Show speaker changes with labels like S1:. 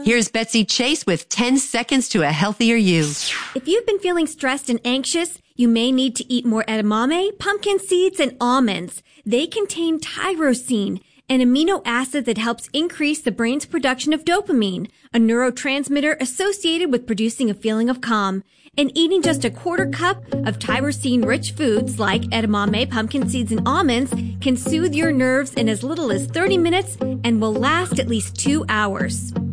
S1: Here's Betsy Chase with 10 seconds to a healthier you.
S2: If you've been feeling stressed and anxious, you may need to eat more edamame, pumpkin seeds, and almonds. They contain tyrosine, an amino acid that helps increase the brain's production of dopamine, a neurotransmitter associated with producing a feeling of calm. And eating just a quarter cup of tyrosine-rich foods like edamame, pumpkin seeds, and almonds can soothe your nerves in as little as 30 minutes and will last at least 2 hours.